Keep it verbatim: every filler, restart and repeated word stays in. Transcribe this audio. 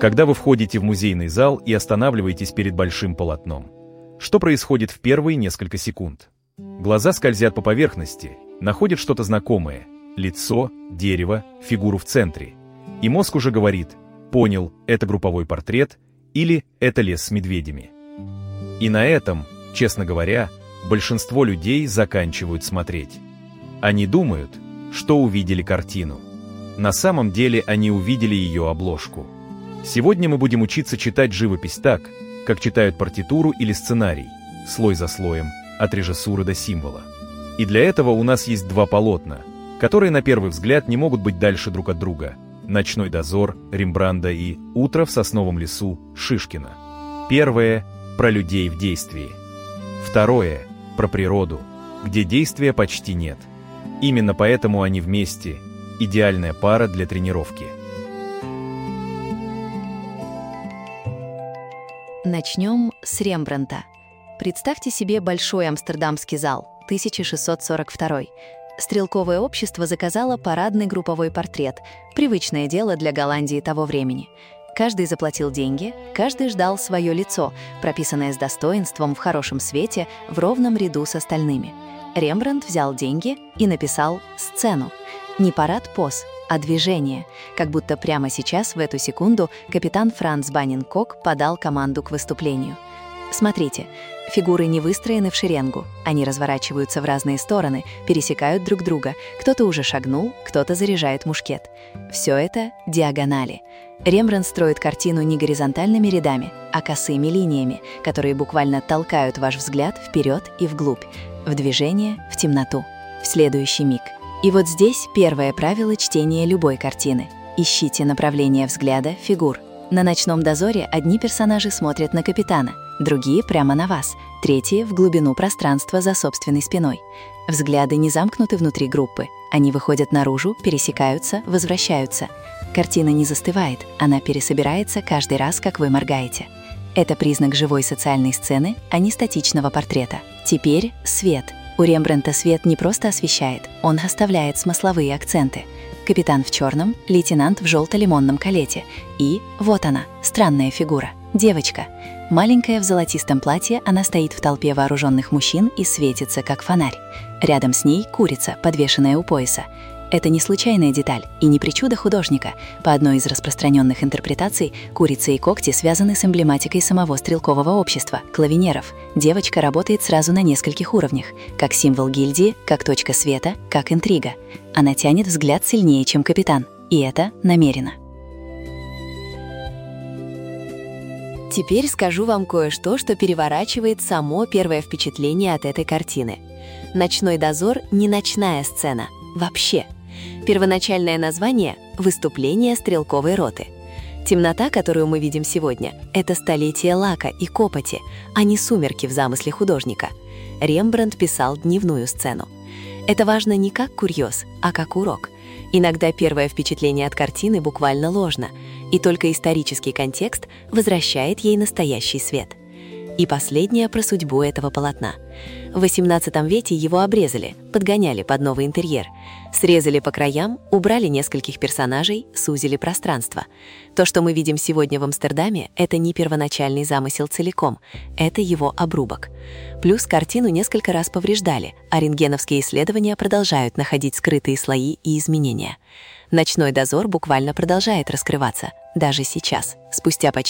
Когда вы входите в музейный зал и останавливаетесь перед большим полотном, что происходит в первые несколько секунд? Глаза скользят по поверхности, находят что-то знакомое – лицо, дерево, фигуру в центре. И мозг уже говорит: понял, это групповой портрет или это лес с медведями. И на этом, честно говоря, большинство людей заканчивают смотреть. Они думают, что увидели картину. На самом деле они увидели ее обложку. Сегодня мы будем учиться читать живопись так, как читают партитуру или сценарий, слой за слоем, от режиссуры до символа. И для этого у нас есть два полотна, которые на первый взгляд не могут быть дальше друг от друга: «Ночной дозор» Рембранда и «Утро в сосновом лесу» Шишкина. Первое – про людей в действии. Второе – про природу, где действия почти нет. Именно поэтому они вместе – идеальная пара для тренировки. Начнем с Рембрандта. Представьте себе большой амстердамский зал, тысяча шестьсот сорок второй. Стрелковое общество заказало парадный групповой портрет, привычное дело для Голландии того времени. Каждый заплатил деньги, каждый ждал свое лицо, прописанное с достоинством, в хорошем свете, в ровном ряду с остальными. Рембрандт взял деньги и написал сцену. Не парад поз, а движение, как будто прямо сейчас, в эту секунду, капитан Франц Баннинкок подал команду к выступлению. Смотрите, фигуры не выстроены в шеренгу, они разворачиваются в разные стороны, пересекают друг друга, кто-то уже шагнул, кто-то заряжает мушкет. Все это диагонали. Рембрандт строит картину не горизонтальными рядами, а косыми линиями, которые буквально толкают ваш взгляд вперед и вглубь, в движение, в темноту, в следующий миг. И вот здесь первое правило чтения любой картины. Ищите направление взгляда фигур. На «Ночном дозоре» одни персонажи смотрят на капитана, другие прямо на вас, третьи в глубину пространства за собственной спиной. Взгляды не замкнуты внутри группы, они выходят наружу, пересекаются, возвращаются. Картина не застывает, она пересобирается каждый раз, как вы моргаете. Это признак живой социальной сцены, а не статичного портрета. Теперь свет. У Рембрандта свет не просто освещает, он оставляет смысловые акценты. Капитан в черном, лейтенант в желто-лимонном калете. И вот она, странная фигура. Девочка. Маленькая в золотистом платье, она стоит в толпе вооруженных мужчин и светится, как фонарь. Рядом с ней курица, подвешенная у пояса. Это не случайная деталь и не причуда художника. По одной из распространенных интерпретаций, курица и когти связаны с эмблематикой самого стрелкового общества – клавинеров. Девочка работает сразу на нескольких уровнях – как символ гильдии, как точка света, как интрига. Она тянет взгляд сильнее, чем капитан. И это намеренно. Теперь скажу вам кое-что, что переворачивает само первое впечатление от этой картины. «Ночной дозор» — не ночная сцена. Вообще. Первоначальное название — «Выступление стрелковой роты». Темнота, которую мы видим сегодня, это столетие лака и копоти, а не сумерки в замысле художника. Рембрандт писал дневную сцену. Это важно не как курьез, а как урок. Иногда первое впечатление от картины буквально ложно, и только исторический контекст возвращает ей настоящий свет. И последнее про судьбу этого полотна. В восемнадцатом веке его обрезали, подгоняли под новый интерьер. Срезали по краям, убрали нескольких персонажей, сузили пространство. То, что мы видим сегодня в Амстердаме, это не первоначальный замысел целиком, это его обрубок. Плюс картину несколько раз повреждали, а рентгеновские исследования продолжают находить скрытые слои и изменения. «Ночной дозор» буквально продолжает раскрываться, даже сейчас, спустя почти